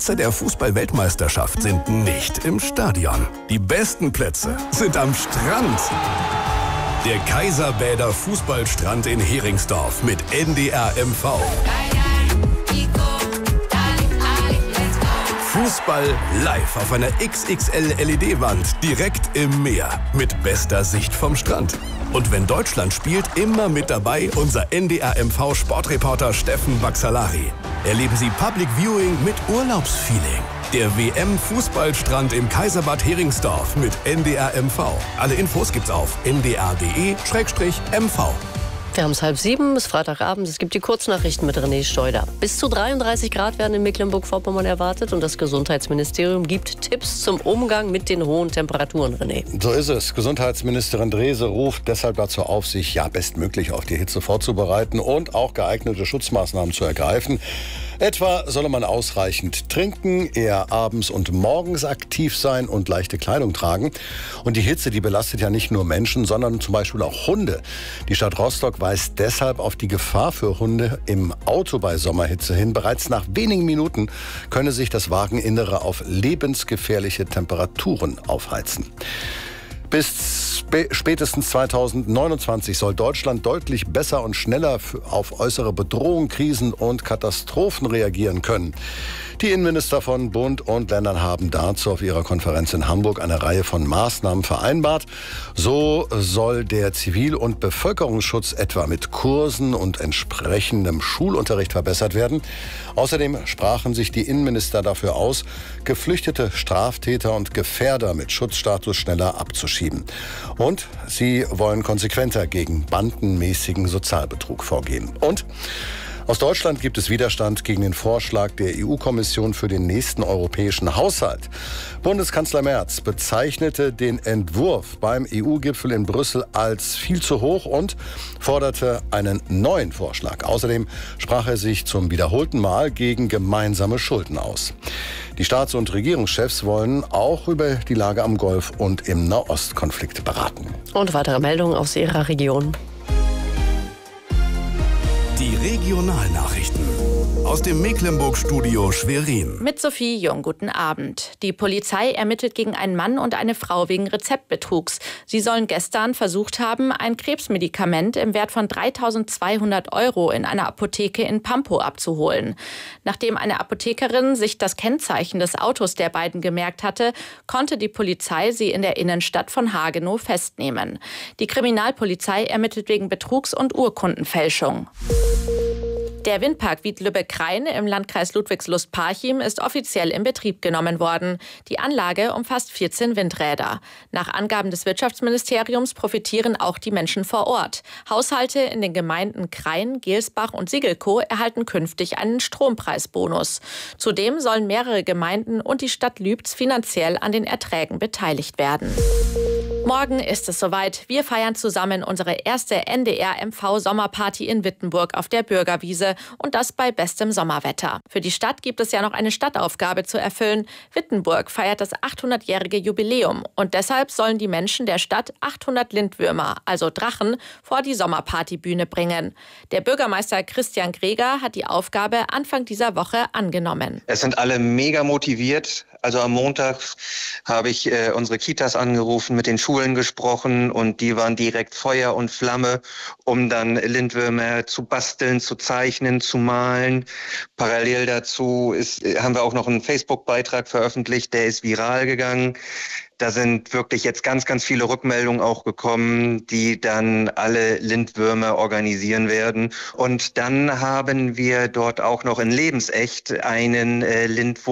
Plätze der Fußball-Weltmeisterschaft sind nicht im Stadion. Die besten Plätze sind am Strand. Der Kaiserbäder Fußballstrand in Heringsdorf mit NDR MV. Fußball live auf einer XXL LED-Wand direkt im Meer mit bester Sicht vom Strand. Und wenn Deutschland spielt, immer mit dabei unser NDR MV Sportreporter Steffen Baxalari. Erleben Sie Public Viewing mit Urlaubsfeeling. Der WM-Fußballstrand im Kaiserbad Heringsdorf mit NDR MV. Alle Infos gibt's auf ndr.de/mv. Wir haben es 6:30, es ist Freitagabend, es gibt die Kurznachrichten mit René Steuder. Bis zu 33 Grad werden in Mecklenburg-Vorpommern erwartet und das Gesundheitsministerium gibt Tipps zum Umgang mit den hohen Temperaturen, René. So ist es. Gesundheitsministerin Drese ruft deshalb dazu auf, sich bestmöglich auf die Hitze vorzubereiten und auch geeignete Schutzmaßnahmen zu ergreifen. Etwa solle man ausreichend trinken, eher abends und morgens aktiv sein und leichte Kleidung tragen. Und die Hitze, die belastet ja nicht nur Menschen, sondern zum Beispiel auch Hunde. Die Stadt Rostock weist deshalb auf die Gefahr für Hunde im Auto bei Sommerhitze hin. Bereits nach wenigen Minuten könne sich das Wageninnere auf lebensgefährliche Temperaturen aufheizen. Bis spätestens 2029 soll Deutschland deutlich besser und schneller auf äußere Bedrohungen, Krisen und Katastrophen reagieren können. Die Innenminister von Bund und Ländern haben dazu auf ihrer Konferenz in Hamburg eine Reihe von Maßnahmen vereinbart. So soll der Zivil- und Bevölkerungsschutz etwa mit Kursen und entsprechendem Schulunterricht verbessert werden. Außerdem sprachen sich die Innenminister dafür aus, geflüchtete Straftäter und Gefährder mit Schutzstatus schneller abzuschieben. Und sie wollen konsequenter gegen bandenmäßigen Sozialbetrug vorgehen. Und aus Deutschland gibt es Widerstand gegen den Vorschlag der EU-Kommission für den nächsten europäischen Haushalt. Bundeskanzler Merz bezeichnete den Entwurf beim EU-Gipfel in Brüssel als viel zu hoch und forderte einen neuen Vorschlag. Außerdem sprach er sich zum wiederholten Mal gegen gemeinsame Schulden aus. Die Staats- und Regierungschefs wollen auch über die Lage am Golf und im Nahostkonflikt beraten. Und weitere Meldungen aus Ihrer Region. Die Regionalnachrichten aus dem Mecklenburg-Studio Schwerin. Mit Sophie Jung, guten Abend. Die Polizei ermittelt gegen einen Mann und eine Frau wegen Rezeptbetrugs. Sie sollen gestern versucht haben, ein Krebsmedikament im Wert von 3.200 € in einer Apotheke in Pampow abzuholen. Nachdem eine Apothekerin sich das Kennzeichen des Autos der beiden gemerkt hatte, konnte die Polizei sie in der Innenstadt von Hagenow festnehmen. Die Kriminalpolizei ermittelt wegen Betrugs und Urkundenfälschung. Der Windpark Wiedlübbe-Krain im Landkreis Ludwigslust-Parchim ist offiziell in Betrieb genommen worden. Die Anlage umfasst 14 Windräder. Nach Angaben des Wirtschaftsministeriums profitieren auch die Menschen vor Ort. Haushalte in den Gemeinden Krain, Gelsbach und Siegelkow erhalten künftig einen Strompreisbonus. Zudem sollen mehrere Gemeinden und die Stadt Lübz finanziell an den Erträgen beteiligt werden. Morgen ist es soweit. Wir feiern zusammen unsere erste NDR-MV-Sommerparty in Wittenburg auf der Bürgerwiese und das bei bestem Sommerwetter. Für die Stadt gibt es ja noch eine Stadtaufgabe zu erfüllen. Wittenburg feiert das 800-jährige Jubiläum und deshalb sollen die Menschen der Stadt 800 Lindwürmer, also Drachen, vor die Sommerpartybühne bringen. Der Bürgermeister Christian Greger hat die Aufgabe Anfang dieser Woche angenommen. Es sind alle mega motiviert. Also am Montag habe ich unsere Kitas angerufen, mit den Schulen gesprochen und die waren direkt Feuer und Flamme, um dann Lindwürmer zu basteln, zu zeichnen, zu malen. Parallel dazu haben wir auch noch einen Facebook-Beitrag veröffentlicht, der ist viral gegangen. Da sind wirklich jetzt ganz, ganz viele Rückmeldungen auch gekommen, die dann alle Lindwürmer organisieren werden. Und dann haben wir dort auch noch in lebensecht einen Lindwurm